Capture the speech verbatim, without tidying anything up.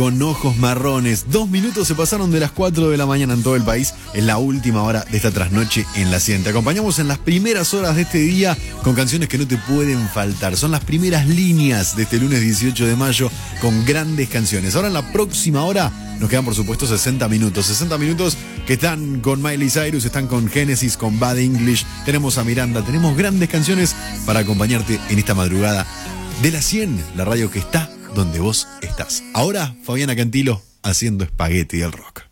Con ojos marrones. Dos minutos se pasaron de las cuatro de la mañana en todo el país. Es la última hora de esta trasnoche en la cien. Te acompañamos en las primeras horas de este día con canciones que no te pueden faltar. Son las primeras líneas de este lunes dieciocho de mayo con grandes canciones. Ahora en la próxima hora nos quedan por supuesto sesenta minutos. sesenta minutos que están con Miley Cyrus, están con Genesis, con Bad English. Tenemos a Miranda, tenemos grandes canciones para acompañarte en esta madrugada de la cien, la radio que está donde vos estás. Ahora, Fabiana Cantilo haciendo espagueti del rock.